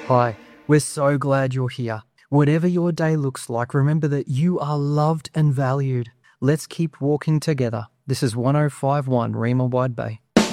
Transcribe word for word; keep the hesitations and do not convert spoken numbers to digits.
Hi, we're so glad you're here. Whatever your day looks like, remember that you are loved and valued. Let's keep walking together. This is one oh five point one Rima Wide Bay.